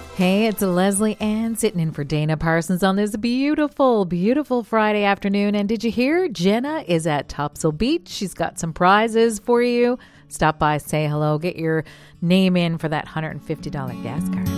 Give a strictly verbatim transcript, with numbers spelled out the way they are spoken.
Hey, it's Leslie Ann sitting in for Dana Parsons on this beautiful, beautiful Friday afternoon. And did you hear? Jenna is at Topsail Beach. She's got some prizes for you. Stop by, say hello, get your name in for that one hundred fifty dollars gas card.